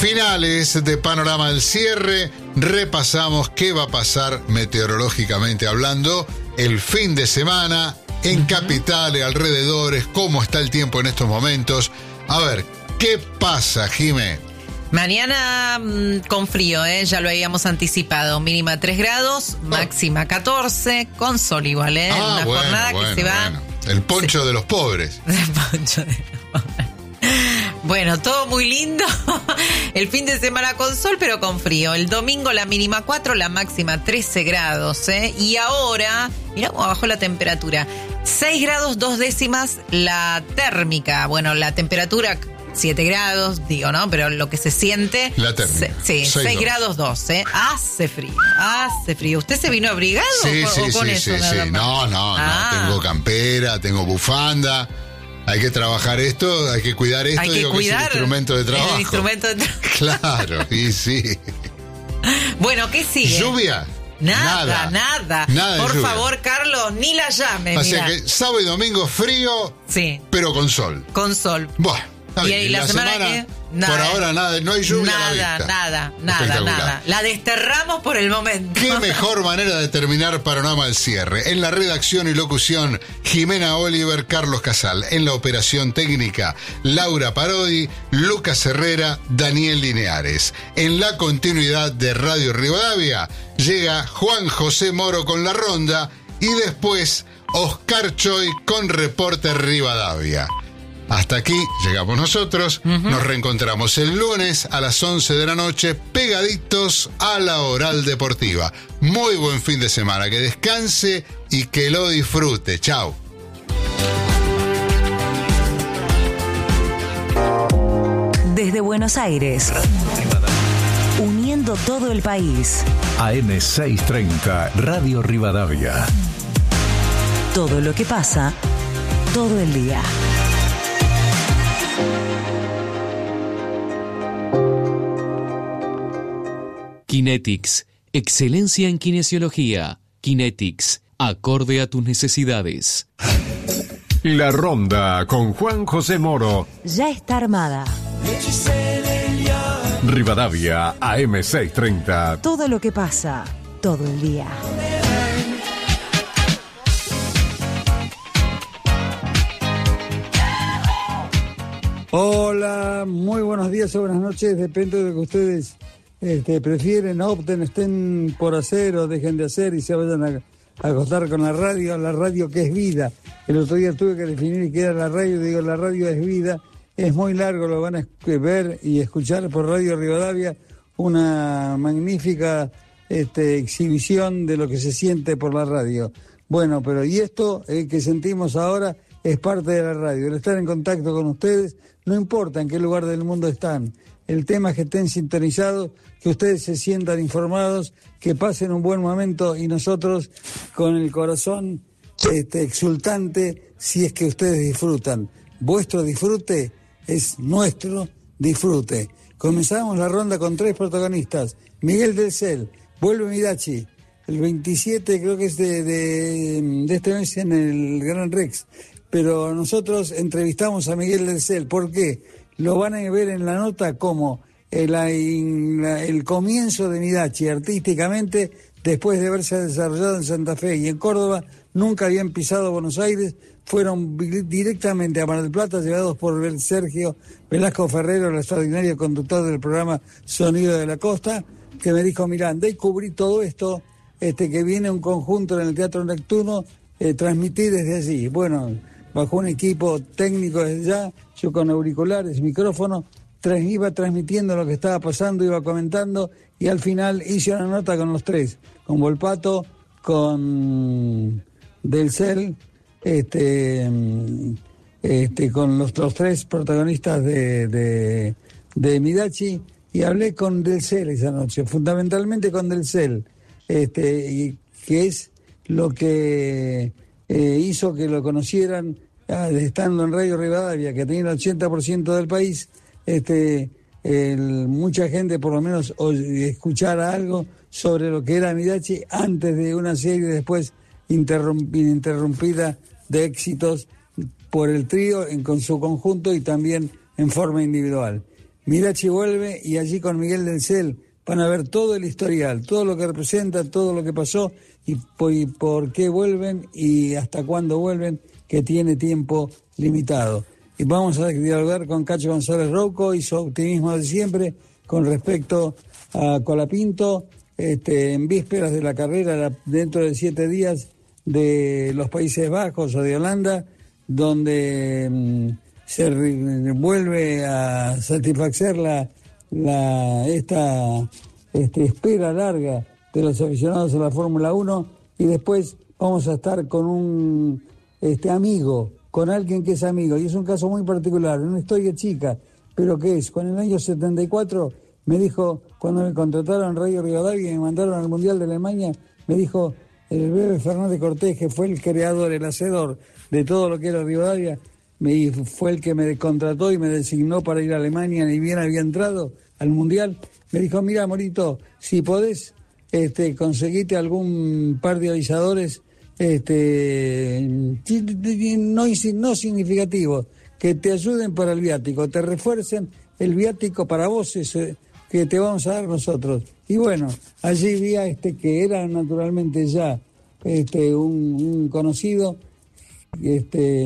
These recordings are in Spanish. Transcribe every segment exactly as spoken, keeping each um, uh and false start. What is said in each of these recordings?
finales de Panorama del Cierre, repasamos qué va a pasar meteorológicamente hablando el fin de semana en uh-huh. Capital y alrededores, cómo está el tiempo en estos momentos. A ver, ¿qué pasa, Jimé? Mañana mmm, con frío, ¿eh? Ya lo habíamos anticipado. Mínima tres grados, oh. máxima catorce, con sol igual, ¿eh? Ah, Una bueno, jornada bueno, que se va... Bueno. El poncho sí. de los pobres. El poncho de los pobres. Bueno, todo muy lindo. El fin de semana con sol, pero con frío. El domingo la mínima cuatro, la máxima trece grados, ¿eh? Y ahora, mirá cómo bajó la temperatura. seis grados, dos décimas la térmica. Bueno, la temperatura... siete grados, digo, ¿no? Pero lo que se siente... La térmica. Se, sí, seis grados dos, ¿eh? Hace frío, hace frío. ¿Usted se vino abrigado sí, o, sí, o con sí, eso? Sí, sí, no, no, ah. no. Tengo campera, tengo bufanda. Hay que trabajar esto, hay que cuidar esto. Hay que digo, cuidar que es el instrumento de trabajo. El instrumento de trabajo. Claro, y sí. Bueno, ¿qué sigue? ¿Lluvia? Nada, nada. Nada, nada Por lluvia. favor, Carlos, ni la llame. O sea mirá. que sábado y domingo frío, sí. pero con sol. Con sol. Bueno. Y, y la, la semana, semana que nada, por ahora nada, no hay lluvia nada, a la vista. Nada, nada, nada. La desterramos por el momento. Qué mejor manera de terminar Panorama del Cierre. En la redacción y locución, Jimena Oliver, Carlos Casal. En la operación técnica, Laura Parodi, Lucas Herrera, Daniel Lineares. En la continuidad de Radio Rivadavia, llega Juan José Moro con La Ronda y después Oscar Choi con Reporter Rivadavia. Hasta aquí llegamos nosotros, uh-huh. Nos reencontramos el lunes a las once de la noche, pegaditos a la Oral Deportiva. Muy buen fin de semana, que descanse y que lo disfrute. Chao. Desde Buenos Aires, uniendo todo el país. A eme seiscientos treinta, Radio Rivadavia. Todo lo que pasa, todo el día. Kinetics, excelencia en kinesiología. Kinetics, acorde a tus necesidades. La Ronda con Juan José Moro. Ya está armada. Rivadavia, A eme seiscientos treinta. Todo lo que pasa, todo el día. Hola, muy buenos días o buenas noches, depende de lo que ustedes este, prefieren, opten, estén por hacer o dejen de hacer y se vayan a, a acostar con la radio, la radio que es vida. El otro día tuve que definir qué era la radio, digo, la radio es vida, es muy largo, lo van a ver y escuchar por Radio Rivadavia, una magnífica este, exhibición de lo que se siente por la radio. Bueno, pero y esto eh, que sentimos ahora es parte de la radio, el estar en contacto con ustedes, no importa en qué lugar del mundo están, el tema es que estén sintonizados, que ustedes se sientan informados, que pasen un buen momento y nosotros con el corazón este, exultante si es que ustedes disfrutan. Vuestro disfrute es nuestro disfrute. Comenzamos la ronda con tres protagonistas. Miguel del Cel, vuelve Midachi, el veintisiete creo que es de, de, de este mes en el Gran Rex. Pero nosotros entrevistamos a Miguel del Cel. ¿Por qué? Lo van a ver en la nota como el, el comienzo de Midachi artísticamente, después de haberse desarrollado en Santa Fe y en Córdoba, nunca habían pisado Buenos Aires, fueron directamente a Mar del Plata, llevados por Sergio Velasco Ferrero, el extraordinario conductor del programa Sonido de la Costa, que me dijo, mirá, andá y cubrí todo esto, este, que viene un conjunto en el Teatro Neptuno, eh, transmití desde allí. Bueno, bajo un equipo técnico desde allá, yo con auriculares, micrófono, tras, iba transmitiendo lo que estaba pasando, iba comentando, y al final hice una nota con los tres, con Volpato, con Del Cel, este, este, con los, los tres protagonistas de, de, de Midachi, y hablé con Del Cel esa noche, fundamentalmente con Del Cel, este, y que es lo que eh, hizo que lo conocieran ah, estando en Radio Rivadavia, que tenía el ochenta por ciento del país, este, el, mucha gente por lo menos o, escuchara algo sobre lo que era Midachi antes de una serie después interrump, ininterrumpida de éxitos por el trío en, con su conjunto y también en forma individual. Mirachi vuelve y allí con Miguel del Cel van a ver todo el historial, todo lo que representa, todo lo que pasó y por, y por qué vuelven y hasta cuándo vuelven, que tiene tiempo limitado. Y vamos a dialogar con Cacho González Rouco y su optimismo de siempre con respecto a Colapinto, este, en vísperas de la carrera, dentro de siete días, de los Países Bajos o de Holanda, donde mmm, se re, vuelve a satisfacer la, la esta este, espera larga de los aficionados a la Fórmula uno, y después vamos a estar con un este amigo, con alguien que es amigo, y es un caso muy particular, una historia chica, pero que es, con el año setenta y cuatro, me dijo, cuando me contrataron en Radio Rivadavia y me mandaron al Mundial de Alemania, me dijo, el Bebe Fernández Cortés, que fue el creador, el hacedor de todo lo que era Rivadavia, me, fue el que me contrató y me designó para ir a Alemania, ni bien había entrado al Mundial, me dijo, mira, Morito, si podés, este, conseguite algún par de avisadores, este, no, no significativos, que te ayuden para el viático, te refuercen el viático para vos, ese, que te vamos a dar nosotros. Y bueno, allí vi a este que era naturalmente ya este un, un conocido, este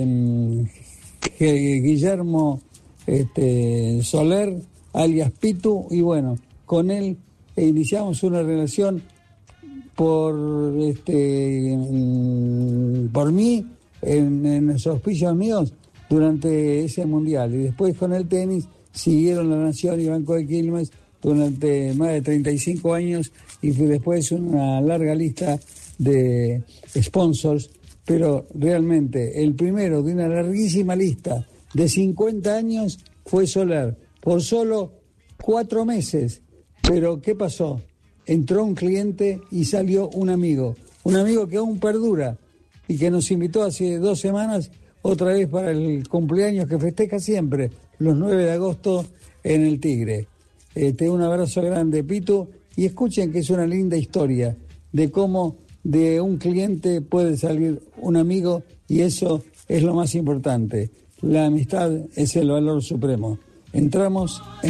Guillermo este, Soler, alias Pitu, y bueno, con él iniciamos una relación por este por mí, en, en los auspicios míos, durante ese mundial. Y después con el tenis siguieron La Nación y Banco de Quilmes durante más de treinta y cinco años, y después una larga lista de sponsors, pero realmente el primero de una larguísima lista de cincuenta años fue Soler, por solo cuatro meses. Pero ¿qué pasó? Entró un cliente y salió un amigo, un amigo que aún perdura y que nos invitó hace dos semanas otra vez para el cumpleaños que festeja siempre, los nueve de agosto en el Tigre. Este, un abrazo grande, Pitu, y escuchen que es una linda historia de cómo de un cliente puede salir un amigo, y eso es lo más importante. La amistad es el valor supremo. Entramos en